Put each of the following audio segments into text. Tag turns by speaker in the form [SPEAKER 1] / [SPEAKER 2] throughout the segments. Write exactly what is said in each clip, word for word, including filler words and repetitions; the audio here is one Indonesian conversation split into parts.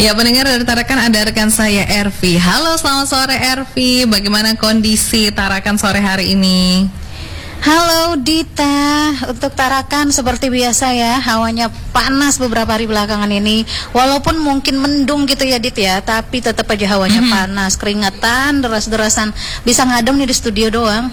[SPEAKER 1] Ya, pendengar dari Tarakan, ada rekan saya Ervi. Halo, selamat sore Ervi. Bagaimana kondisi Tarakan sore hari ini?
[SPEAKER 2] Halo Dita, untuk Tarakan seperti biasa ya, hawanya panas beberapa hari belakangan ini. Walaupun mungkin mendung gitu ya Dit ya, tapi tetap aja hawanya mm-hmm. panas, keringatan, deras-derasan. Bisa ngadem nih di studio doang.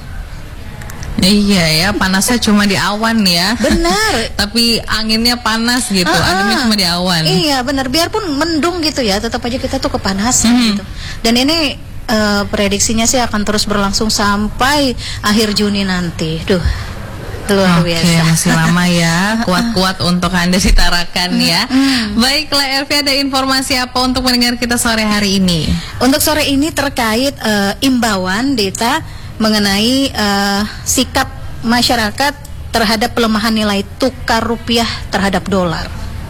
[SPEAKER 1] Iya ya, panasnya cuma di awan ya.
[SPEAKER 2] Benar.
[SPEAKER 1] Tapi anginnya panas gitu,
[SPEAKER 2] uh-uh.
[SPEAKER 1] anginnya cuma di awan.
[SPEAKER 2] Iya benar, biarpun mendung gitu ya, tetap aja kita tuh kepanasan mm-hmm. gitu. Dan ini Uh, prediksinya sih akan terus berlangsung sampai akhir Juni nanti. Duh, luar
[SPEAKER 1] Oke,
[SPEAKER 2] biasa.
[SPEAKER 1] masih lama ya. Kuat-kuat untuk Anda di Tarakan ya.
[SPEAKER 2] Hmm.
[SPEAKER 1] Baiklah Ervi, ada informasi apa untuk mendengar kita sore hari ini?
[SPEAKER 2] Untuk sore ini terkait uh, imbauan Dita mengenai uh, sikap masyarakat terhadap pelemahan nilai tukar rupiah terhadap dolar.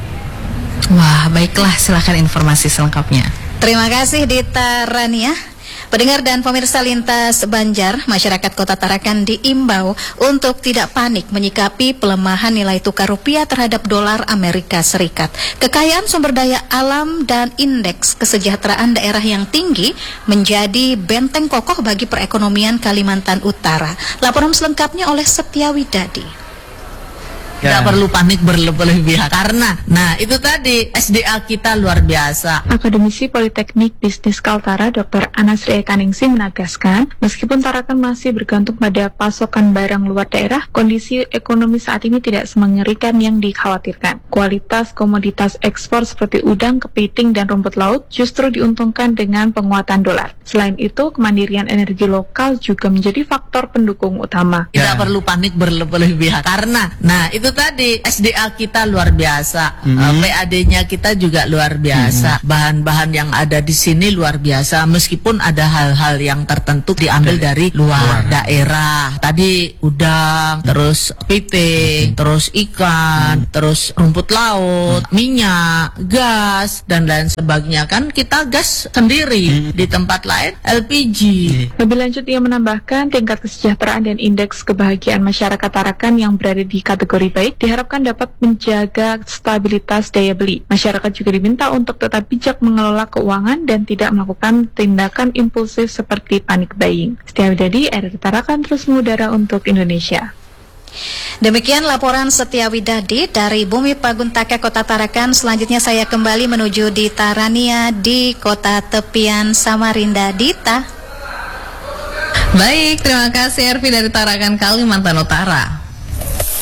[SPEAKER 1] Wah, baiklah, silakan informasi selengkapnya.
[SPEAKER 2] Terima kasih Dita Rania. Pendengar dan pemirsa Lintas Banjar, masyarakat Kota Tarakan diimbau untuk tidak panik menyikapi pelemahan nilai tukar rupiah terhadap dolar Amerika Serikat. Kekayaan sumber daya alam dan indeks kesejahteraan daerah yang tinggi menjadi benteng kokoh bagi perekonomian Kalimantan Utara. Laporan selengkapnya oleh Setia Widadi.
[SPEAKER 3] Tidak ya. perlu panik berlebihan karena, nah itu tadi S D A kita luar biasa.
[SPEAKER 4] Akademisi Politeknik Bisnis Kaltara Doktor Anasri Ekaningsi menegaskan, meskipun Tarakan masih bergantung pada pasokan barang luar daerah, kondisi ekonomi saat ini tidak semengerikan yang dikhawatirkan. Kualitas komoditas ekspor seperti udang, kepiting, dan rumput laut justru diuntungkan dengan penguatan dolar. Selain itu, kemandirian energi lokal juga menjadi faktor pendukung utama.
[SPEAKER 3] Tidak ya. perlu panik berlebihan karena, nah itu tadi S D A kita luar biasa, mm-hmm. uh, P A D-nya kita juga luar biasa, mm-hmm. bahan-bahan yang ada di sini luar biasa, meskipun ada hal-hal yang tertentu diambil dari luar, luar daerah. Tadi udang, terus kepiting, mm-hmm. terus ikan, mm-hmm. terus rumput laut, mm-hmm. minyak, gas, dan lain sebagainya. Kan kita gas sendiri, mm-hmm. di tempat lain L P G.
[SPEAKER 4] Mm-hmm. Lebih lanjut ia menambahkan tingkat kesejahteraan dan indeks kebahagiaan masyarakat Tarakan yang berada di kategori baik diharapkan dapat menjaga stabilitas daya beli. Masyarakat juga diminta untuk tetap bijak mengelola keuangan dan tidak melakukan tindakan impulsif seperti panic buying. Setia Widadi, R R Tarakan terus mengudara untuk Indonesia.
[SPEAKER 2] Demikian laporan Setia Widadi dari Bumi Paguntaka Kota Tarakan. Selanjutnya saya kembali menuju di Tarania di Kota Tepian Samarinda. Dita.
[SPEAKER 1] Baik, terima kasih Ervi dari Tarakan, Kalimantan Utara.